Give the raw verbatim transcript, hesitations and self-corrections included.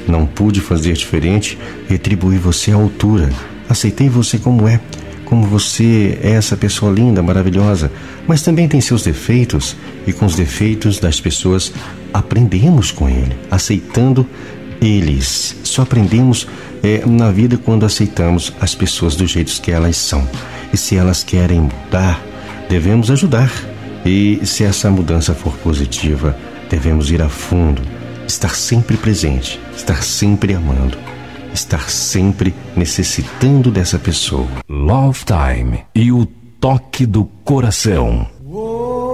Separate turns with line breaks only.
Não pude fazer diferente, retribuí você à altura. Aceitei você como é, como você é essa pessoa linda, maravilhosa, mas também tem seus defeitos, e com os defeitos das pessoas aprendemos com ele, aceitando eles. Só aprendemos é, na vida quando aceitamos as pessoas do jeito que elas são. E se elas querem mudar, devemos ajudar. E se essa mudança for positiva, devemos ir a fundo, estar sempre presente, estar sempre amando, estar sempre necessitando dessa pessoa.
Love Time e o toque do coração.